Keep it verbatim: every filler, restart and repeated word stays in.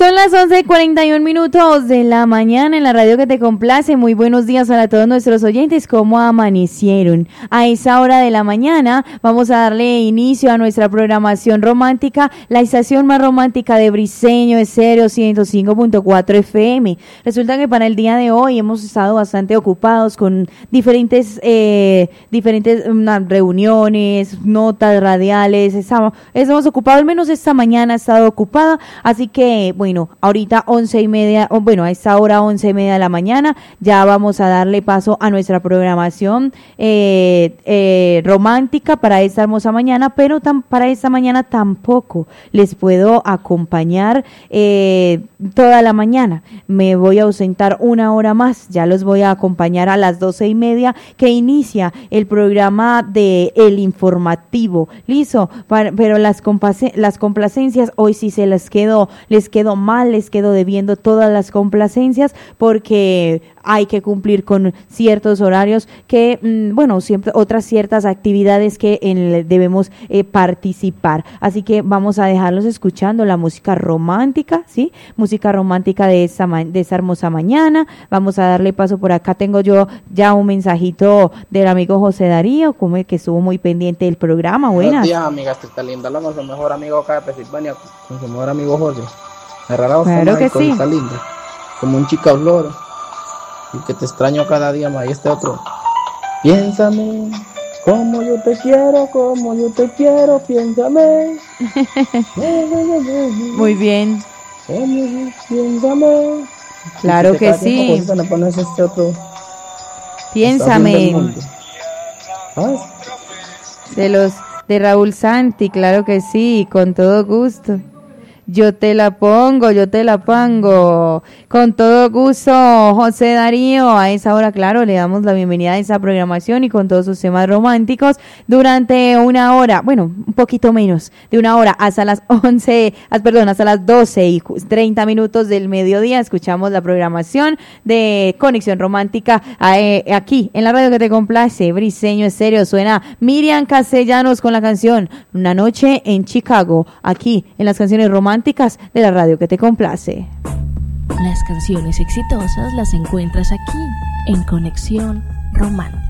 Son las once y cuarenta y un minutos de la mañana en la radio que te complace. Muy buenos días para todos nuestros oyentes. ¿Cómo amanecieron? A esa hora de la mañana vamos a darle inicio a nuestra programación romántica, la estación más romántica de Briseño Estéreo ciento cinco punto cuatro F M. Resulta que para el día de hoy hemos estado bastante ocupados con diferentes, eh, diferentes una, reuniones, notas radiales. Estamos, estamos ocupados, al menos esta mañana ha estado ocupada. Así que, bueno, ahorita once y media, bueno, a esta hora once y media de la mañana, ya vamos a darle paso a nuestra programación eh, eh, romántica para esta hermosa mañana, pero tam, para esta mañana tampoco les puedo acompañar eh, toda la mañana. Me voy a ausentar una hora más, ya los voy a acompañar a las doce y media que inicia el programa de El Informativo. Listo, para, pero las, complace, las complacencias hoy sí se les quedó, les quedó mal, les quedo debiendo todas las complacencias porque hay que cumplir con ciertos horarios que, mmm, bueno, siempre otras ciertas actividades que en, debemos eh, participar. Así que vamos a dejarlos escuchando la música romántica, ¿sí? Música romántica de esta, de esta hermosa mañana. Vamos a darle paso por acá. Tengo yo ya un mensajito del amigo José Darío, como el que estuvo muy pendiente del programa. Buenas. Buenos días, amigas. Está linda. Hablamos con su mejor amigo acá de Pensilvania, con su mejor amigo José. Claro que sí. Está linda, como un chica flor, y que te extraño cada día más. Y este otro, piénsame, como yo te quiero, como yo te quiero, piénsame. Muy bien. Piénsame. Claro que sí. Le pones este otro, piénsame. De los de Raúl Santi, claro que sí, con todo gusto. Yo te la pongo, yo te la pongo. Con todo gusto, José Darío. A esa hora, claro, le damos la bienvenida a esa programación y con todos sus temas románticos durante una hora, bueno, un poquito menos de una hora, hasta las once, perdón, hasta las doce y treinta minutos del mediodía. Escuchamos la programación de Conexión Romántica aquí en la radio que te complace, Briseño Estéreo. Suena Miriam Castellanos con la canción Una noche en Chicago, aquí en las canciones románticas de la radio que te complace. Las canciones exitosas las encuentras aquí en Conexión Romántica.